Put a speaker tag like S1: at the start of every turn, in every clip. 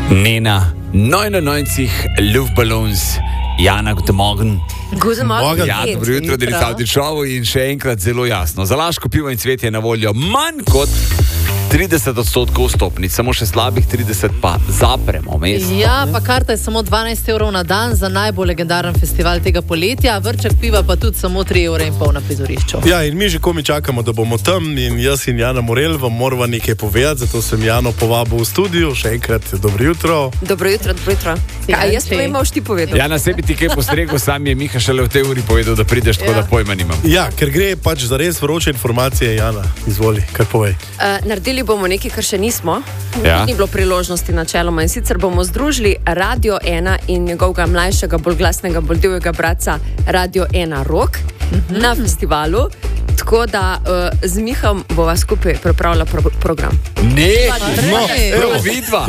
S1: Nena, 99 Luftballons. Jana, guten Morgen.
S2: Guten Morgen.
S1: Ja, dobro jutro, delicati šovu in še enkrat zelo jasno. Za Laško pivo in cvetje je na voljo manj kot 30% vstopnic, samo še slabih 30 pa zapremo mesto.
S3: Ja, pa karta je samo 12 evrov na dan za najbolj legendaren festival tega poletja, vrček piva pa tudi samo 3,5 evra na prizorišču.
S4: Ja, in mi že komi čakamo, da bomo tam in jaz in Jana Morel vam morava nekaj povedati, zato sem Jano povabil v studio. Še enkrat dobro jutro.
S2: Dobro jutro, dobro jutro. Kaj jaz povem, boš ti povedal?
S1: Ja, na sebi ti kaj postregel, sam je Miha šele v tej uri povedal, da prideš, tako da pojma nimam.
S4: Ja, ker gre pač za res vroče informacije, Jana. Izvoli, kar povej.
S2: Naredili bomo nekaj, kar še nismo.
S1: Ja.
S2: Ni bilo priložnosti načeloma in sicer bomo združili Radio 1 in njegovega mlajšega, bolj glasnega, bolj divjega bratca Radio 1 Rock na festivalu. Tako da z Mihom bova skupaj pripravila program.
S1: Ne,
S4: No, evo,
S1: vidva.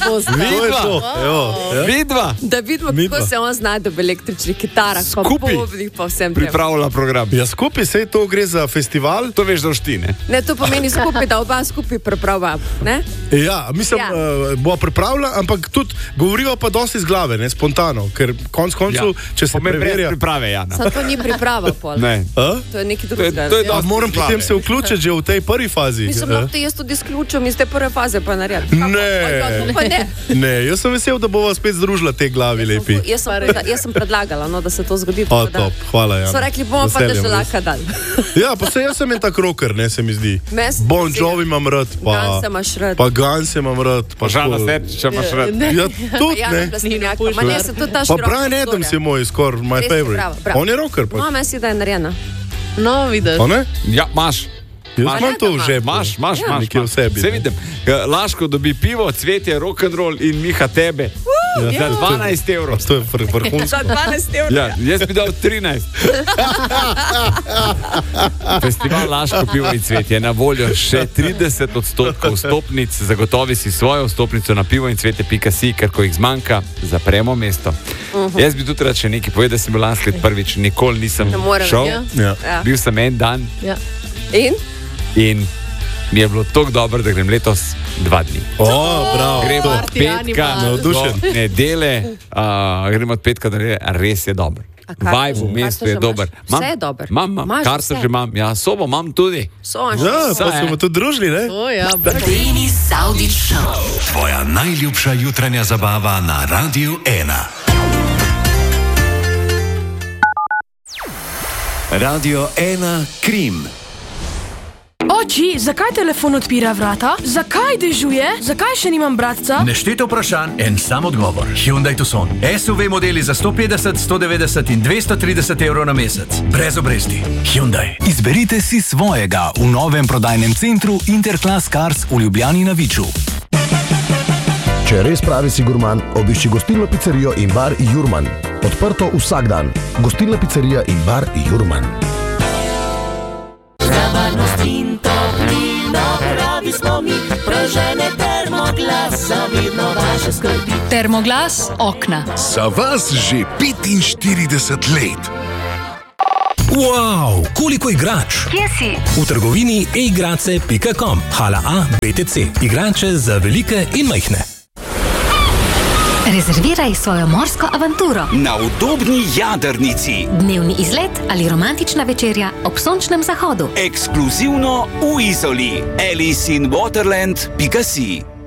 S1: Vidva.
S2: Da vidimo, kako se on znajde v električnih kitarah, pa
S1: Skupaj
S2: bobnih, pa vsem tem.
S1: pripravila program.
S4: Ja, skupaj se to gre za festival.
S1: To veš, da všti, ne?
S2: Ne, to pomeni skupaj, da oba skupaj pripravlja, ne?
S4: Ja, mislim, bova pripravila, ampak tudi govoriva pa dosti iz glave, ne, spontano, ker konc koncev, če se
S1: Pomeni brez
S4: preverja...
S1: priprave, Jana.
S2: Samo to ni priprava, pol.
S1: Ne.
S2: To je nekaj drugega.
S1: to je
S4: A moram potem se vključiti že v tej prvi fazi?
S2: Mislim, da te jaz tudi izključim iz te prve faze, pa naredim. Pa ne.
S4: Ne, jaz sem vesel, da bova spet združila te glavi lepi.
S2: Jaz sem predlagala, no, da se to zgodi.
S4: O, top, hvala, Jana.
S2: So rekli, bomo pa
S4: Veseljem,
S2: deželaka dal.
S4: Ja, pa se jaz sem en tak rocker, ne, se mi zdi.
S2: Mes-
S4: Bon Jovi imam rad, pa...
S2: Ganse imaš rad.
S4: Pa Ganse imam rad. Pa
S1: Žana
S4: tako-
S1: Serčiča imaš rad.
S4: Ja, tudi,
S2: Ja,
S4: ne.
S2: plastnjaka. Ma ne, se tudi ta
S4: Pa
S2: široka
S4: Brian Adams je
S2: historija.
S4: moj skoraj my
S2: Res je,
S4: favorite.
S2: bravo, bravo.
S4: On je rocker, pa.
S2: No, meni si, da je narejena.
S3: No, vidiš.
S4: A ne?
S1: Ja, imaš.
S4: Jaz imam to v žepu.
S1: Imaš.
S4: Nekje v sebi,
S1: Se
S4: ne.
S1: vidim. Laško dobi pivo, cvetje, rock'n'roll in Miha tebe. Za 12 evrov.
S4: To je vrhunsko.
S2: Za 12 evrov.
S1: Ja, jaz bi dal 13. Festival Laško pivo in cvetje je na voljo še 30% vstopnic. Zagotovi si svojo vstopnico na pivo in cvetje.si, ker ko jih zmanjka, zapremo mesto. Jaz bi tudi rad še nekaj povedal, da sem bil lansko let prvič, nikoli nisem
S2: Ne morem,
S1: šel.
S2: ja.
S4: Ja.
S2: Ja.
S1: Bil sem en dan
S3: Ja.
S1: in mi je bilo tako dobro, da grem letos 2 dni.
S4: O, bravo.
S1: Gremo od
S3: Partijani
S1: petka
S3: malo.
S4: Navdušen.
S1: do nedele, gremo od petka do nedele, res je dobro. Vibe v mestu je dober.
S2: Vse je dobro.
S1: Imam,
S2: Imaš
S1: karto
S2: vse.
S1: že imam, ja, sobo imam tudi.
S4: Ja, pa
S1: Vse,
S4: smo tudi družili, ne?
S3: O, ja,
S5: Denis Avdić Show. Tvoja najljubša jutranja zabava na Radiu 1. Radio 1 Krim.
S6: Oči, zakaj telefon odpira vrata? Zakaj dežuje? Zakaj še nimam bratca?
S7: Nešteto vprašanj, en sam odgovor. Hyundai Tucson. SUV modeli za 150, 190 in 230 evrov na mesec. Brez obresti. Hyundai.
S8: Izberite si svojega v novem prodajnem centru Interclass Cars v Ljubljani na Viču.
S9: Če res pravi si gurman, obišči gostilno pizzerijo in bar Jurman. Odprto vsak dan. Gostilna pizzerija in bar Jurman.
S10: Termoglas okna.
S5: Za vas že 45 let.
S8: Wow, koliko igrač!
S10: Kje si?
S8: V trgovini eigrace.com. Hala A, BTC. Igrače za velike in majhne.
S10: Rezerviraj svojo morsko avanturo.
S5: Na udobni jadrnici.
S10: Dnevni izlet ali romantična večerja ob sončnem zahodu.
S5: Ekskluzivno v Izoli. Alice in Waterland.si.